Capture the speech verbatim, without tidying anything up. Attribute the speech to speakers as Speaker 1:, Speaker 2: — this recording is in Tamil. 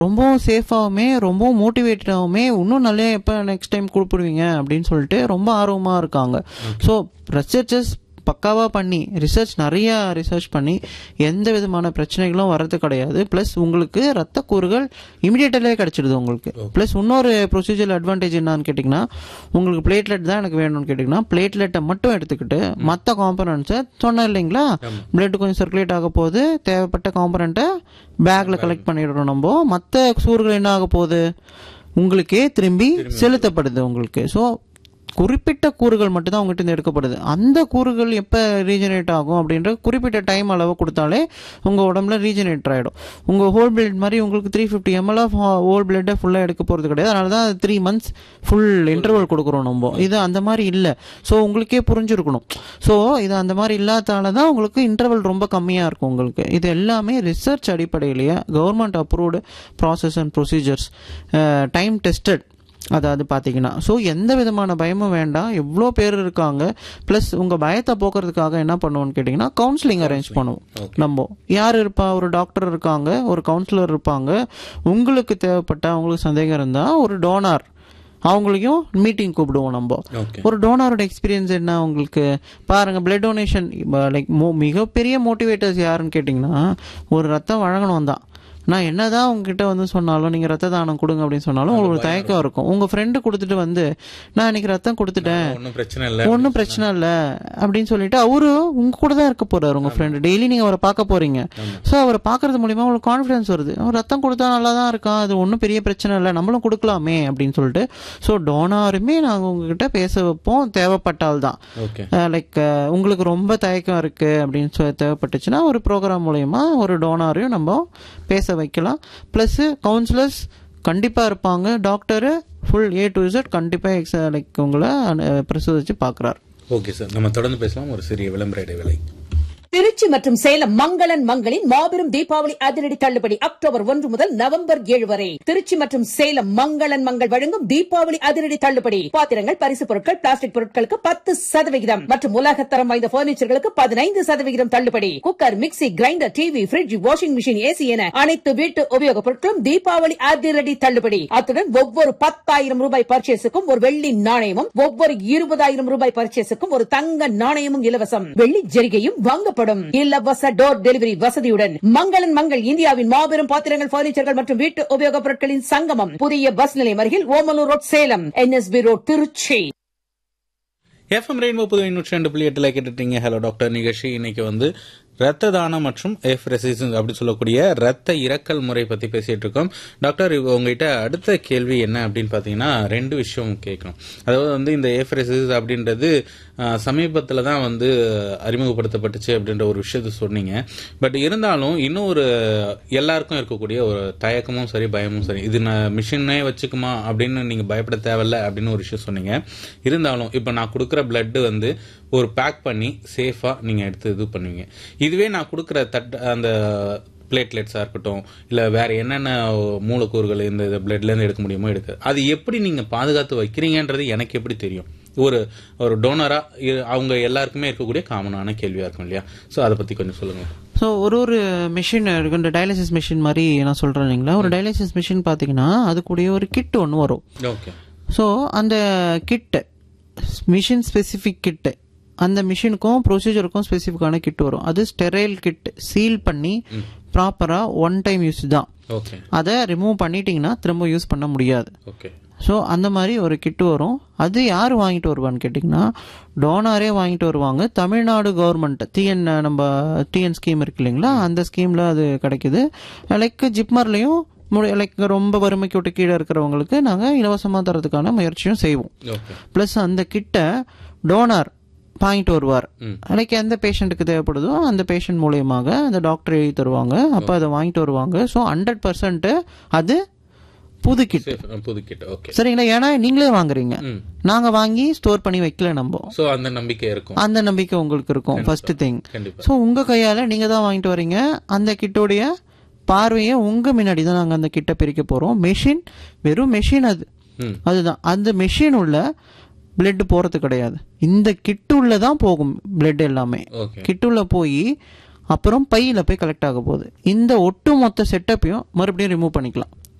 Speaker 1: ரொம்பவும் சேஃபாகவுமே ரொம்பவும் மோட்டிவேட்டடாகவுமே இன்னும் நல்லா எப்போ நெக்ஸ்ட் டைம் கொடுப்பிடுவீங்க அப்படின்னு சொல்லிட்டு ரொம்ப ஆர்வமாக இருக்காங்க. ஸோ ரிசர்ச்சர்ஸ் பக்காவாக பண்ணி ரிசர்ச் நிறையா ரிசர்ச் பண்ணி எந்த விதமான பிரச்சனைகளும் வர்றது கிடையாது. ப்ளஸ் உங்களுக்கு ரத்த கூறுகள் இமீடியட்டாகவே கிடச்சிடுது உங்களுக்கு. ப்ளஸ் இன்னொரு ப்ரொசீஜர் அட்வான்டேஜ் என்னான்னு கேட்டிங்கன்னா, உங்களுக்கு பிளேட்லெட் தான் எனக்கு வேணும்னு கேட்டிங்கன்னா பிளேட்லெட்டை மட்டும் எடுத்துக்கிட்டு மற்ற காம்பனன்ட்ஸை சொன்னேன் இல்லைங்களா, பிளட் கொஞ்சம் சர்க்குலேட் ஆக போகுது, தேவைப்பட்ட காம்பனண்ட்டை பேக்கில் கலெக்ட் பண்ணிடுறோம் நம்ம. மற்ற கூறுகள் என்ன ஆக போகுது, உங்களுக்கே திரும்பி செலுத்தப்படுது உங்களுக்கு. ஸோ குறிப்பிட்ட கூறுகள் மட்டும் தான் உங்ககிட்ட எடுக்கப்படுது. அந்த கூறுகள் எப்போ ரீஜெனரேட் ஆகும் அப்படின்ற குறிப்பிட்ட டைம் அளவு கொடுத்தாலே உங்கள் உடம்புல ரீஜெனரேட் ஆகிடும். உங்கள் ஹோல் பிளட் மாதிரி உங்களுக்கு three fifty ML of whole பிளட்டை ஃபுல்லாக எடுக்க போகிறது கிடையாது. அதனால தான் த்ரீ மந்த்ஸ் ஃபுல் இன்டர்வல் கொடுக்குறோம் நம்ம. இது அந்த மாதிரி இல்லை. ஸோ உங்களுக்கே புரிஞ்சிருக்கணும். ஸோ இது அந்த மாதிரி இல்லாததால தான் உங்களுக்கு இன்டர்வல் ரொம்ப கம்மியாக இருக்கும் உங்களுக்கு. இது எல்லாமே ரிசர்ச் அடிப்படையிலேயே government approved process and procedures, time tested. அதாவது பார்த்தீங்கன்னா ஸோ எந்த விதமான பயமும் வேண்டாம். எவ்வளோ பேர் இருக்காங்க. ப்ளஸ் உங்கள் பயத்தை போக்குறதுக்காக என்ன பண்ணுவோன்னு கேட்டிங்கன்னா கவுன்சிலிங் அரேஞ்ச் பண்ணுவோம் நம்ம. யார் இருப்பா, ஒரு டாக்டர் இருக்காங்க, ஒரு கவுன்சிலர் இருப்பாங்க. உங்களுக்கு தேவைப்பட்ட அவங்களுக்கு சந்தேகம் இருந்தால் ஒரு டோனார் அவங்களையும் மீட்டிங் கூப்பிடுவோம் நம்ம. ஒரு டோனாரோட எக்ஸ்பீரியன்ஸ் என்ன உங்களுக்கு பாருங்கள். பிளட் டொனேஷன் லைக் மோ மிகப்பெரிய மோட்டிவேட்டர்ஸ் யாருன்னு கேட்டிங்கன்னா, ஒரு ரத்தம் வழங்கணும் தான். நான் என்னதான் உங்ககிட்ட வந்து சொன்னாலும் நீங்கள் ரத்த தானம் கொடுங்க அப்படின்னு சொன்னாலும் உங்களுக்கு ஒரு தயக்கம் இருக்கும். உங்கள் ஃப்ரெண்டு கொடுத்துட்டு வந்து நான் இன்னைக்கு ரத்தம் கொடுத்துட்டேன், ஒன்றும் பிரச்சனை இல்லை ஒன்றும் பிரச்சனை இல்லை அப்படின்னு சொல்லிட்டு அவரு உங்க கூட தான் இருக்க போறாரு. உங்கள் ஃப்ரெண்டு டெய்லி நீங்கள் அவரை பார்க்க போறீங்க. ஸோ அவரை பார்க்கறது மூலியமா உங்களுக்கு கான்ஃபிடன்ஸ் வருது. அவர் ரத்தம் கொடுத்தா நல்லா தான் இருக்கான், அது ஒன்றும் பெரிய பிரச்சனை இல்லை, நம்மளும் கொடுக்கலாமே அப்படின்னு சொல்லிட்டு. ஸோ டோனாருமே நாங்கள் உங்ககிட்ட பேச வைப்போம் தேவைப்பட்டால் தான். லைக் உங்களுக்கு ரொம்ப தயக்கம் இருக்கு அப்படின்னு சொல்லி தேவைப்பட்டுச்சுன்னா ஒரு ப்ரோக்ராம் மூலயமா ஒரு டோனாரையும் நம்ம பேச வைக்கலாம். ப்ளஸ் கவுன்சிலர்ஸ் கண்டிப்பாக இருப்பாங்க. Doctor full A to Z கண்டிப்பாக எக்ஸ லைக் உங்களை பிரசோதிச்சு பார்க்குறாரு.
Speaker 2: ஓகே சார், நம்ம தொடர்ந்து பேசலாம். ஒரு சிறிய விளம்பர இடைவேளை.
Speaker 3: திருச்சி மற்றும் சேலம் மங்களன் மங்களின் மாபெரும் தீபாவளி அதிரடி தள்ளுபடி அக்டோபர் ஒன்று முதல் நவம்பர் ஏழு வரை. திருச்சி மற்றும் சேலம் மங்களன் மங்கள் வழங்கும் தீபாவளி அதிரடி தள்ளுபடி. பாத்திரங்கள், பரிசு பொருட்கள், பிளாஸ்டிக் பொருட்களுக்கு பத்து சதவிகிதம் மற்றும் உலகத்தரம் வாய்ந்த பர்னிச்சர்களுக்கு பதினைந்து சதவிகிதம் தள்ளுபடி. Cooker, mixie, grinder, TV, bridge, washing machine, AC என அனைத்து வீட்டு உபயோகப் பொருட்களும் தீபாவளி அதிரடி தள்ளுபடி. அத்துடன் ஒவ்வொரு பத்தாயிரம் ரூபாய் பர்ச்சேஸுக்கும் ஒரு வெள்ளி நாணயமும், ஒவ்வொரு இருபதாயிரம் ரூபாய் பர்ச்சேஸுக்கும் ஒரு தங்க நாணயமும் இலவசம். வெள்ளி ஜரிகையும் வாங்கப்படும். இலவச டோர் டெலிவரி வசதியுடன் மங்களன் மங்கள் இந்தியாவின் மாபெரும் பாத்திரங்கள், பர்னிச்சர்கள் மற்றும் வீட்டு உபயோகப் பொருட்களின் சங்கமம். புதிய பஸ் நிலையம் அருகில் Omalur road, Salem. NSP road, Trichy.
Speaker 2: FM rainbow Puduvai நூற்றி ரெண்டு புள்ளி எட்டுல கேட்டுட்டீங்க ஹலோ டாக்டர் நிகழ்ச்சி. இன்னைக்கு வந்து ரத்த தானம் மற்றும் எஃப்ரெசிஸ் அப்படி சொல்லக்கூடிய ரத்த இறக்கல் முறை பத்தி பேசிட்டு இருக்கோம். டாக்டர், உங்ககிட்ட அடுத்த கேள்வி என்ன அப்படின்னு பாத்தீங்கன்னா ரெண்டு விஷயம் கேட்கணும். அதாவது வந்து இந்த எஃப்ரெசிஸ் அப்படின்றது சமீபத்தில் தான் வந்து அறிமுகப்படுத்தப்பட்டுச்சு அப்படின்ற ஒரு விஷயத்த சொன்னீங்க. பட் இருந்தாலும் இன்னும் ஒரு எல்லாருக்கும் இருக்கக்கூடிய ஒரு தயக்கமும் சரி பயமும் சரி, இது நான் மிஷினே வச்சுக்குமா அப்படின்னு நீங்க பயப்பட தேவையில்ல அப்படின்னு ஒரு விஷயம் சொன்னீங்க. இருந்தாலும் இப்போ நான் கொடுக்குற பிளட் வந்து ஒரு பேக் பண்ணி சேஃபா நீங்க எடுத்து இது பண்ணுவீங்க. இதுவே நான் கொடுக்குற தட் அந்த பிளேட்லெட்ஸாக இருக்கட்டும், இல்லை வேற என்னென்ன மூலக்கூறுகள் இந்த பிளட்லேருந்து எடுக்க முடியுமோ எடுக்க, அது எப்படி நீங்கள் பாதுகாத்து வைக்கிறீங்கன்றது எனக்கு எப்படி தெரியும்? ஒரு ஒரு டோனரா அவங்க எல்லாருக்குமே இருக்கக்கூடிய காமனான கேள்வியா இருக்கும் இல்லையா? ஸோ அதை பத்தி கொஞ்சம் சொல்லுங்க.
Speaker 1: ஸோ ஒரு ஒரு மிஷின் இருக்கு. இந்த டயாலிசிஸ் மிஷின் மாதிரி நான் சொல்றேன் இல்லைங்களா, ஒரு டயாலிசிஸ் மிஷின் பார்த்தீங்கன்னா அது கூடிய ஒரு கிட் ஒன்று வரும்.
Speaker 2: ஓகே.
Speaker 1: ஸோ அந்த கிட்டு மிஷின் ஸ்பெசிஃபிக் கிட்டு, அந்த மிஷினுக்கும் ப்ரொசீஜருக்கும் ஸ்பெசிஃபிக்கான கிட் வரும். அது ஸ்டெரைல் கிட், சீல் பண்ணி ப்ராப்பரா ஒன் டைம் யூஸ் தான். அதை ரிமூவ் பண்ணிட்டீங்கன்னா திரும்ப யூஸ் பண்ண முடியாது. ஸோ அந்த மாதிரி ஒரு கிட்டு வரும். அது யார் வாங்கிட்டு வருவான்னு கேட்டிங்கன்னா டோனாரே வாங்கிட்டு வருவாங்க. தமிழ்நாடு கவர்மெண்ட் டிஎன் நம்ம டிஎன் ஸ்கீம் இருக்கு இல்லைங்களா, அந்த ஸ்கீமில் அது கிடைக்குது. லைக் ஜிப்மர்லையும் லைக் ரொம்ப வறுமைக்கு விட்டு கீழே இருக்கிறவங்களுக்கு நாங்கள் இலவசமாக தரதுக்கான முயற்சியும் செய்வோம். ப்ளஸ் அந்த கிட்ட டோனார் வாங்கிட்டு வருவார். லைக் எந்த பேஷண்ட்டுக்கு தேவைப்படுதோ அந்த பேஷண்ட் மூலியமாக அந்த டாக்டர் எழுதி தருவாங்க. அப்போ அதை வாங்கிட்டு வருவாங்க. ஸோ ஹண்ட்ரட் பர்சன்ட் அது புது கிட். சரிங்களா? ஏன்னா நீங்களே வாங்குறீங்க, நாங்க வாங்கி ஸ்டோர் பண்ணி வைக்கல நம்ம.
Speaker 2: அந்த நம்பிக்கை இருக்கும்,
Speaker 1: அந்த நம்பிக்கை உங்களுக்கு இருக்கும். First thing. ஸோ உங்க கையால நீங்க தான் வாங்கிட்டு வரீங்க. அந்த கிட்டோடைய பார்வையை உங்க முன்னாடி தான் நாங்க அந்த கிட்ட பிரிக்க போறோம். மெஷின் வெறும் மெஷின், அது அதுதான். அந்த மெஷின் உள்ள பிளட் போறது கிடையாது. இந்த கிட்டுள்ள தான் போகும் பிளட் எல்லாமே. கிட்டுள்ள போய் அப்புறம் பையில போய் கலெக்ட் ஆக போகுது. இந்த ஒட்டு மொத்த செட்டப்பையும் மறுபடியும் ரிமூவ் பண்ணிக்கலாம்.